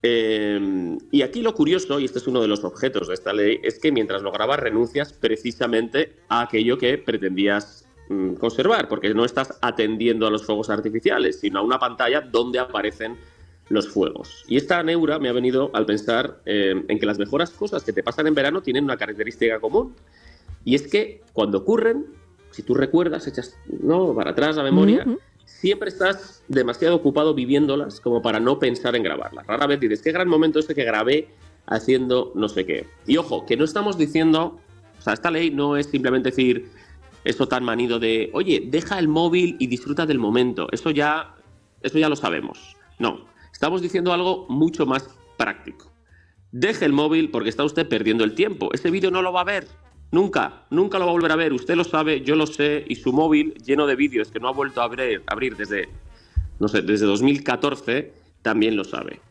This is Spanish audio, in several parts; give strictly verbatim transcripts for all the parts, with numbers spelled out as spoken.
Eh, y aquí lo curioso, y este es uno de los objetos de esta ley, es que mientras lo grabas renuncias precisamente a aquello que pretendías mmm, conservar, porque no estás atendiendo a los fuegos artificiales, sino a una pantalla donde aparecen los fuegos. Y esta neura me ha venido al pensar eh, en que las mejores cosas que te pasan en verano tienen una característica común, y es que cuando ocurren, si tú recuerdas, echas no para atrás la memoria, uh-huh. siempre estás demasiado ocupado viviéndolas como para no pensar en grabarlas. Rara vez dices, qué gran momento ese que grabé haciendo no sé qué. Y ojo, que no estamos diciendo, o sea, esta ley no es simplemente decir eso tan manido de, oye, deja el móvil y disfruta del momento. Eso ya, eso ya lo sabemos. No, estamos diciendo algo mucho más práctico. Deje el móvil porque está usted perdiendo el tiempo. Ese vídeo no lo va a ver. Nunca, nunca lo va a volver a ver. Usted lo sabe, yo lo sé, y su móvil lleno de vídeos que no ha vuelto a abrir, abrir desde, no sé, desde dos mil catorce, también lo sabe.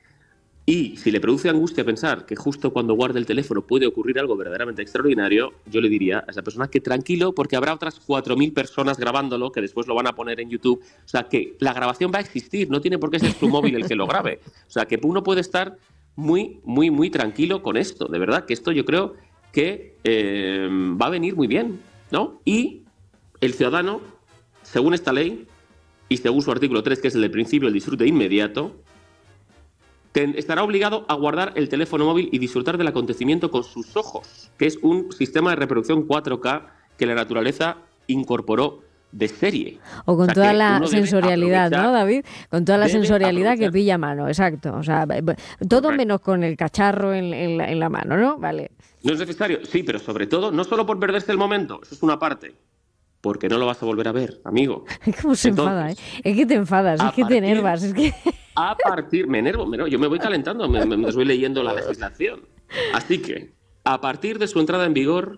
Y si le produce angustia pensar que justo cuando guarde el teléfono puede ocurrir algo verdaderamente extraordinario, yo le diría a esa persona que tranquilo, porque habrá otras cuatro mil personas grabándolo que después lo van a poner en YouTube. O sea, que la grabación va a existir, no tiene por qué ser su móvil el que lo grabe. O sea, que uno puede estar muy, muy, muy tranquilo con esto. De verdad que esto yo creo que eh, va a venir muy bien, ¿no? Y el ciudadano, según esta ley, y según su artículo tres, que es el del principio del disfrute inmediato, ten, estará obligado a guardar el teléfono móvil y disfrutar del acontecimiento con sus ojos, que es un sistema de reproducción cuatro K que la naturaleza incorporó de serie. O con o sea, toda la sensorialidad, ¿no, David? Con toda la sensorialidad aprovechar. Que pilla mano, exacto. O sea, todo Correcto. Menos con el cacharro en, en, la, en la mano, ¿no? Vale. No es necesario, sí, pero sobre todo, no solo por perderse el momento, eso es una parte, porque no lo vas a volver a ver, amigo. ¿Cómo se Entonces, enfada, eh? Es que te enfadas, es que partir, te enervas, es que... A partir, me enervo, me enervo, yo me voy calentando, me, me, me estoy leyendo la legislación. Así que, a partir de su entrada en vigor,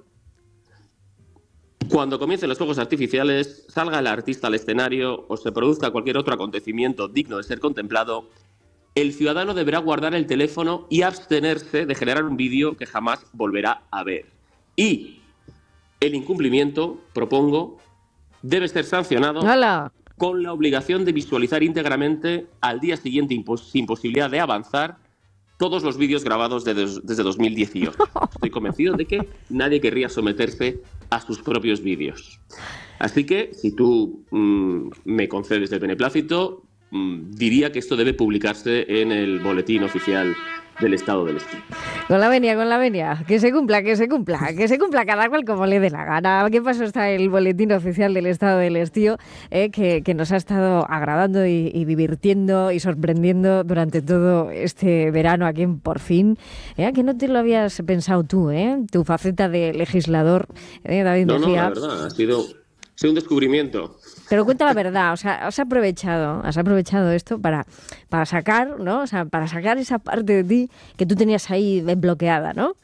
cuando comiencen los fuegos artificiales, salga el artista al escenario o se produzca cualquier otro acontecimiento digno de ser contemplado, el ciudadano deberá guardar el teléfono y abstenerse de generar un vídeo que jamás volverá a ver. Y el incumplimiento, propongo, debe ser sancionado ¡Hala! Con la obligación de visualizar íntegramente al día siguiente, impos- sin posibilidad de avanzar, todos los vídeos grabados de des- desde dos mil dieciocho. Estoy convencido de que nadie querría someterse a sus propios vídeos. Así que, si tú mmm, me concedes el beneplácito, diría que esto debe publicarse en el boletín oficial del Estado del Estío. Con la venia, con la venia. Que se cumpla, que se cumpla, que se cumpla cada cual como le dé la gana. ¿Qué pasó? Está el boletín oficial del Estado del Estío, eh, que, que nos ha estado agradando y, y divirtiendo y sorprendiendo durante todo este verano aquí en Por Fin. Eh, que no te lo habías pensado tú, ¿eh? Tu faceta de legislador, eh, David no, Mejía. No, la verdad, ha sido, ha sido un descubrimiento. Pero cuenta la verdad, o sea, has aprovechado, has aprovechado esto para, para sacar, ¿no? O sea, para sacar esa parte de ti que tú tenías ahí bloqueada, ¿no?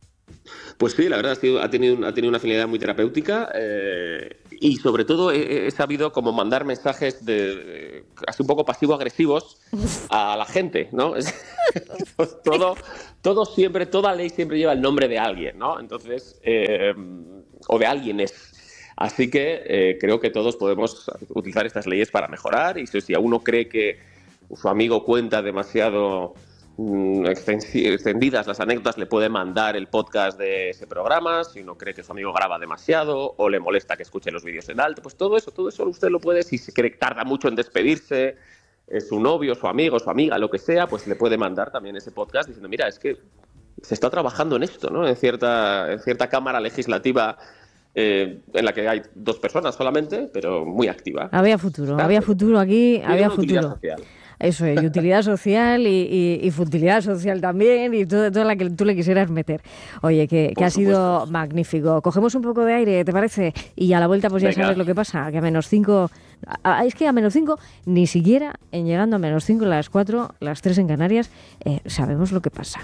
Pues sí, la verdad, ha, sido, ha, tenido, ha tenido una finalidad muy terapéutica eh, y sobre todo he, he sabido como mandar mensajes de, de así un poco pasivo-agresivos a la gente, ¿no? Pues todo, todo siempre, toda ley siempre lleva el nombre de alguien, ¿no? Entonces, eh, o de alguien es. Así que eh, creo que todos podemos utilizar estas leyes para mejorar y si a uno cree que su amigo cuenta demasiado mmm, extendidas las anécdotas, le puede mandar el podcast de ese programa. Si uno cree que su amigo graba demasiado o le molesta que escuche los vídeos en alto, pues todo eso, todo eso usted lo puede, si se cree que tarda mucho en despedirse, es su novio, su amigo, su amiga, lo que sea, pues le puede mandar también ese podcast diciendo, mira, es que se está trabajando en esto, ¿no? En cierta, en cierta cámara legislativa Eh, en la que hay dos personas solamente, pero muy activa. Había futuro, claro, había futuro aquí, había futuro. Social. Eso es, y utilidad social y, y, y futilidad social también y todo, toda la que tú le quisieras meter. Oye, que, que ha sido magnífico. Cogemos un poco de aire, ¿te parece? Y a la vuelta pues ya Venga. Sabes lo que pasa, que a menos cinco, a, es que a menos cinco, ni siquiera en llegando a menos cinco, las cuatro, las tres en Canarias, eh, sabemos lo que pasa.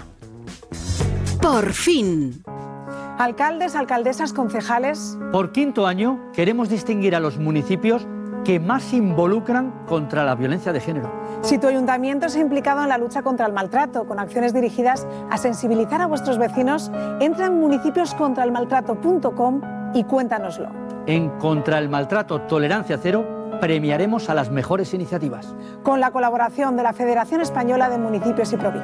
Por fin. Alcaldes, alcaldesas, concejales. Por quinto año queremos distinguir a los municipios que más se involucran contra la violencia de género. Si tu ayuntamiento se ha implicado en la lucha contra el maltrato, con acciones dirigidas a sensibilizar a vuestros vecinos, entra en municipios contra el maltrato punto com y cuéntanoslo. En Contra el Maltrato Tolerancia Cero premiaremos a las mejores iniciativas. Con la colaboración de la Federación Española de Municipios y Provincias.